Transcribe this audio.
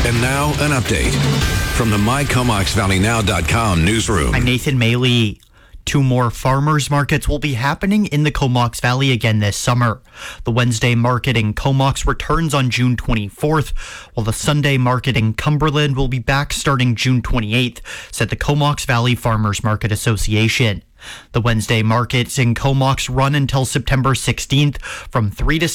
And now, an update from the MyComoxValleyNow.com newsroom. I'm Nathan Maley. 2 more farmers markets will be happening in the Comox Valley again this summer. The Wednesday market in Comox returns on June 24th, while the Sunday market in Cumberland will be back starting June 28th, said the Comox Valley Farmers Market Association. The Wednesday markets in Comox run until September 16th from 3 to